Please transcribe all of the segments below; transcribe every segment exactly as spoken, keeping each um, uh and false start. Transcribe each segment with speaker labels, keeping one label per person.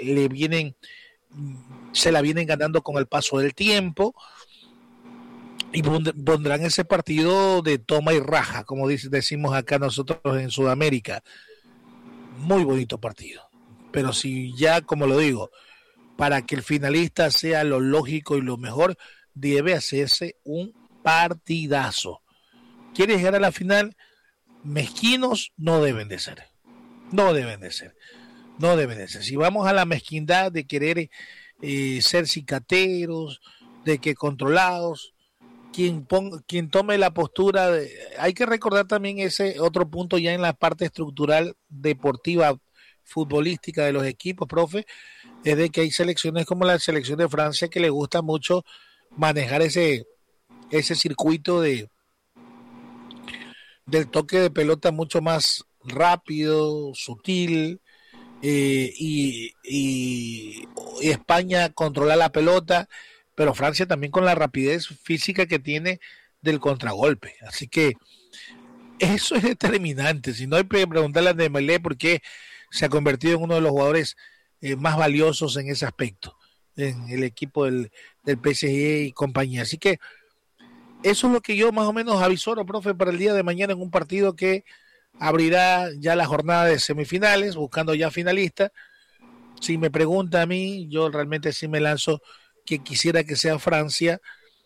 Speaker 1: le vienen, se la vienen ganando con el paso del tiempo y pondrán ese partido de toma y raja, como decimos acá nosotros en Sudamérica. Muy bonito partido. Pero si ya, como lo digo, para que el finalista sea lo lógico y lo mejor, debe hacerse un partidazo. ¿Quieres llegar a la final? Mezquinos no deben de ser. No deben de ser. No deben de ser. Si vamos a la mezquindad de querer eh, ser cicateros, de que controlados, quien, ponga, quien tome la postura, de, hay que recordar también ese otro punto ya en la parte estructural deportiva, futbolística de los equipos, profe, es de que hay selecciones como la selección de Francia que le gusta mucho manejar ese, ese circuito de del toque de pelota mucho más rápido, sutil, eh, y, y, y España controla la pelota, pero Francia también con la rapidez física que tiene del contragolpe. Así que eso es determinante. Si no, hay que preguntarle a Dembélé por qué se ha convertido en uno de los jugadores eh, más valiosos en ese aspecto, en el equipo del, del P S G y compañía. Así que eso es lo que yo más o menos avisoro, profe, para el día de mañana en un partido que abrirá ya la jornada de semifinales, buscando ya finalistas. Si me pregunta a mí, yo realmente sí me lanzo que quisiera que sea Francia,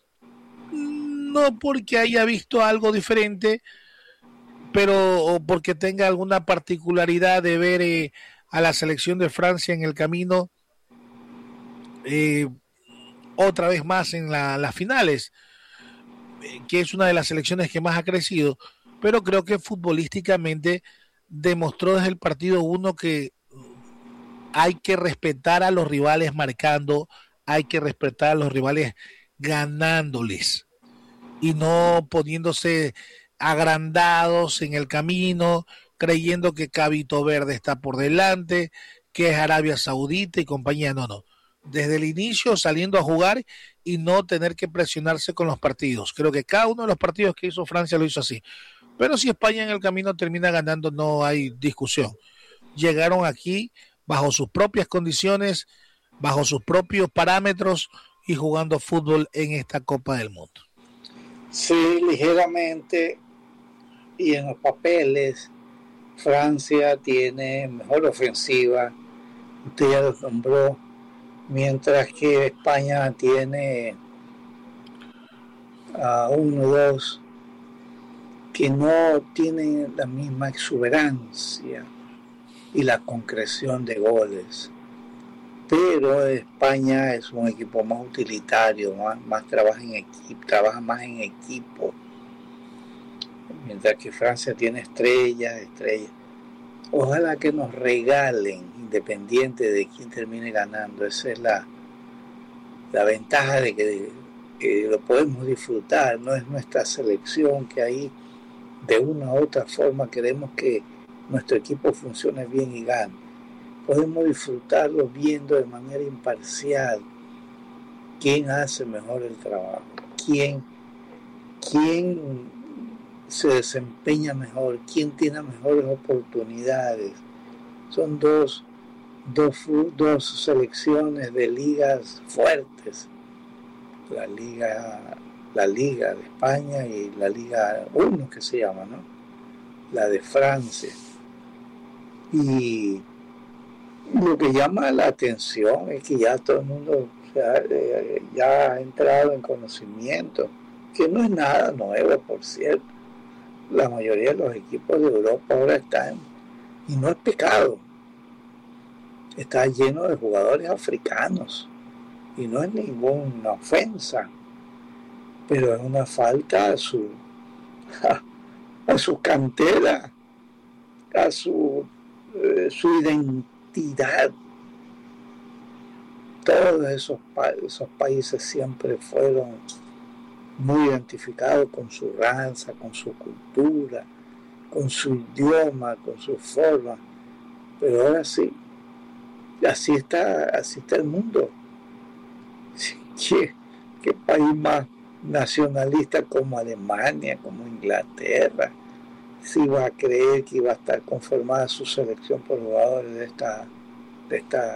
Speaker 1: no porque haya visto algo diferente, pero o porque tenga alguna particularidad de ver eh, a la selección de Francia en el camino eh, otra vez más en la, las finales, eh, que es una de las selecciones que más ha crecido, pero creo que futbolísticamente demostró desde el partido uno que hay que respetar a los rivales marcando, hay que respetar a los rivales ganándoles y no poniéndose agrandados en el camino, creyendo que Cabito Verde está por delante, que es Arabia Saudita y compañía. No, no. Desde el inicio saliendo a jugar y no tener que presionarse con los partidos. Creo que cada uno de los partidos que hizo Francia lo hizo así. Pero si España en el camino termina ganando, no hay discusión. Llegaron aquí bajo sus propias condiciones, bajo sus propios parámetros y jugando fútbol en esta Copa del Mundo.
Speaker 2: Sí, ligeramente, y en los papeles Francia tiene mejor ofensiva, usted ya lo nombró, mientras que España tiene a uh, uno o dos que no tienen la misma exuberancia y la concreción de goles. Pero España es un equipo más utilitario, más, más trabaja en equipo, trabaja más en equipo, mientras que Francia tiene estrellas, estrellas. Ojalá que nos regalen, independiente de quién termine ganando. Esa es la, la ventaja de que, que lo podemos disfrutar. No es nuestra selección que ahí de una u otra forma queremos que nuestro equipo funcione bien y gane. Podemos disfrutarlo viendo de manera imparcial quién hace mejor el trabajo, quién, quién se desempeña mejor, quién tiene mejores oportunidades. Son dos, dos, dos selecciones de ligas fuertes, la liga, la liga de España y la liga uno que se llama, ¿no? La de Francia. Y lo que llama la atención es que ya todo el mundo ya, ya ha entrado en conocimiento, que no es nada nuevo, por cierto. La mayoría de los equipos de Europa ahora están, y no es pecado, está lleno de jugadores africanos, y no es ninguna ofensa, pero es una falta a su, a, a su cantera, a su, eh, su identidad. Todos esos, pa- esos países siempre fueron muy identificados con su raza, con su cultura, con su idioma, con su forma. Pero ahora sí, así está, así está el mundo. ¿Qué, qué país más nacionalista como Alemania, como Inglaterra, si va a creer que iba a estar conformada su selección por jugadores de esta, de esta